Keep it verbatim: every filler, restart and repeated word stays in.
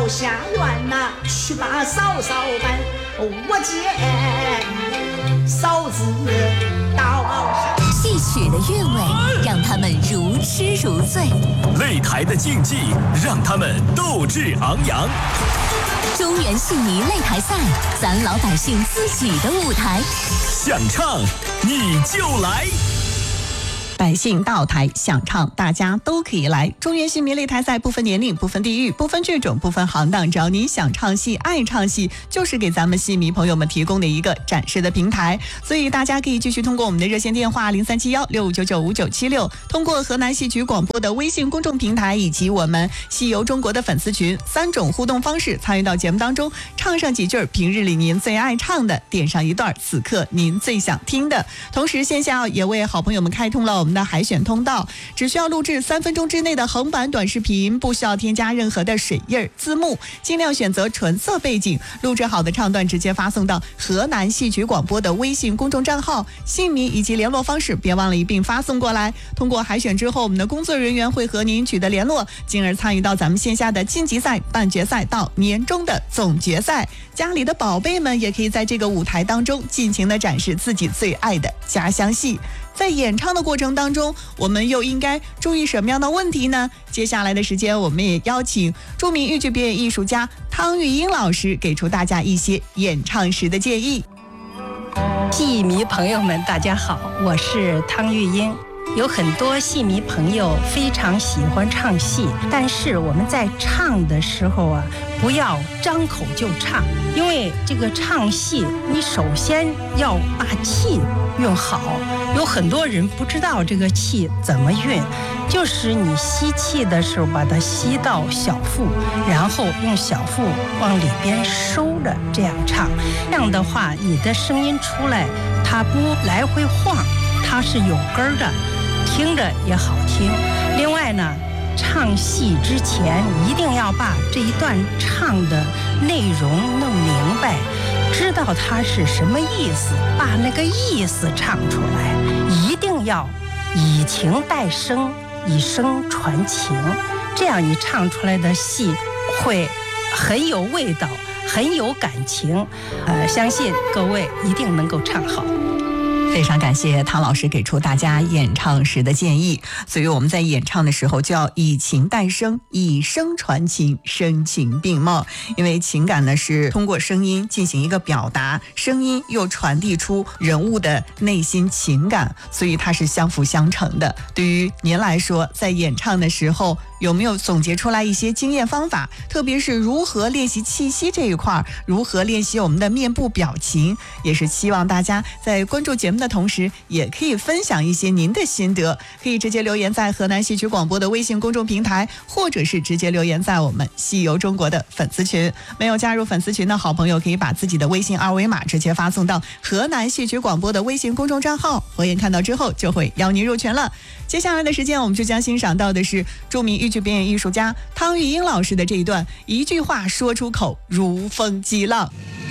到下院呐、啊，去把嫂嫂搬。我见嫂子到上， 戏曲的韵味让他们如痴如醉， 擂台的竞技让他们斗志昂扬。 中原戏迷擂台赛，咱老百姓自己的舞台， 想唱你就来。 百姓到台想唱，大家都可以来。中原戏迷擂台赛不分年龄，不分地域，不分剧种，不分行当，只要你想唱戏爱唱戏，就是给咱们戏迷朋友们提供的一个展示的平台。所以大家可以继续通过我们的热线电话零三七幺六五九九五九七六，通过河南戏曲广播的微信公众平台以及我们戏游中国的粉丝群三种互动方式参与到节目当中，唱上几句平日里您最爱唱的，点上一段此刻您最想听的。同时线下也为好朋友们开通了我们的海选通道，只需要录制三分钟之内的横版短视频，不需要添加任何的水印字幕，尽量选择纯色背景，录制好的唱段直接发送到河南戏曲广播的微信公众账号，姓名以及联络方式别忘了一并发送过来。通过海选之后，我们的工作人员会和您取得联络，进而参与到咱们线下的晋级赛、半决赛到年终的总决赛。家里的宝贝们也可以在这个舞台当中尽情的展示自己最爱的家乡戏。在演唱的过程当中，我们又应该注意什么样的问题呢？接下来的时间，我们也邀请著名豫剧表演艺术家汤玉英老师给出大家一些演唱时的建议。 戏迷朋友们大家好，我是汤玉英。有很多戏迷朋友非常喜欢唱戏，但是我们在唱的时候啊，不要张口就唱，因为这个唱戏你首先要把气运好。有很多人不知道这个气怎么运，就是你吸气的时候把它吸到小腹，然后用小腹往里边收着，这样唱，这样的话你的声音出来它不来回晃，它是有根的，听着也好听。另外呢，唱戏之前一定要把这一段唱的内容弄明白，知道它是什么意思，把那个意思唱出来，一定要以情代声，以声传情，这样你唱出来的戏会很有味道，很有感情。呃，相信各位一定能够唱好。 非常感谢汤老师给出大家演唱时的建议，所以我们在演唱的时候就要以情代声，以声传情，声情并茂。因为情感呢是通过声音进行一个表达，声音又传递出人物的内心情感，所以它是相辅相成的。对于您来说，在演唱的时候有没有总结出来一些经验方法，特别是如何练习气息这一块，如何练习我们的面部表情，也是希望大家在关注节目的同时也可以分享一些您的心得，可以直接留言在河南戏曲广播的微信公众平台，或者是直接留言在我们戏游中国的粉丝群。没有加入粉丝群的好朋友可以把自己的微信二维码直接发送到河南戏曲广播的微信公众账号，火眼看到之后就会邀您入群了。接下来的时间我们就将欣赏到的是著名豫剧表演艺术家汤玉英老师的这一段一句话说出口如风激浪。